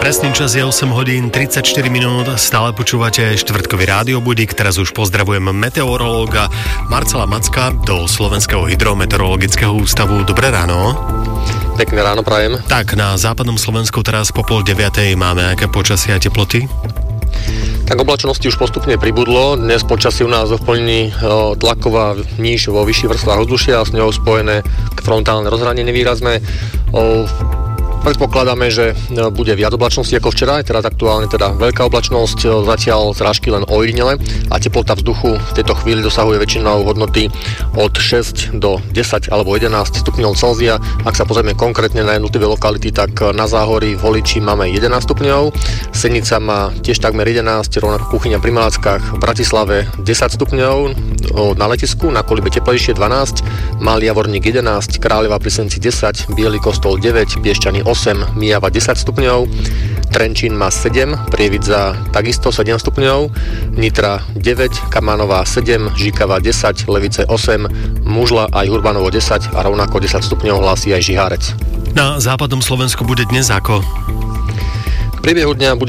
Presný čas je 8 hodín 34 minút, stále počúvate štvrtkový rádiobudík. Teraz už pozdravujem meteorológa Marcela Macka do Slovenského hydrometeorologického ústavu. Dobré ráno. Pekné ráno prajem. Tak, na západnom Slovensku teraz po 8:30 máme aké počasie a teploty? Tak oblačnosti už postupne pribudlo. Dnes počasie u nás ovplyvní tlaková níž vo vyšších vrstvách ovzdušia a s ňou spojené frontálne rozhranie nevýrazné. Predpokladáme, že bude viac oblačnosti ako včera, je teraz aktuálne veľká oblačnosť, zatiaľ zrážky len ojedinele a teplota vzduchu v tejto chvíli dosahuje väčšinou hodnoty od 6 do 10 alebo 11 stupňov Celzia. Ak sa pozrieme konkrétne na jednotlivé lokality, tak na Záhorí v Holiči máme 11 stupňov, Senica má tiež takmer 11, rovnako Kuchyňa pri Malackách, v Bratislave 10 stupňov, na letisku, na Kolibe teplejšie 12, Malý Javorník 11, Kráľová pri Senci 10, Bielý Kostol 9, Piešťany 8, Mijava 10 stupňov, Trenčín má 7, Prievidza takisto 7 stupňov, Nitra 9, Kamanová 7, Žikava 10, Levice 8, Mužla aj Urbanovo 10 a rovnako 10 stupňov hlási aj Žihárec. Na západnom Slovensku bude dnes ako? V priebehu dňa bude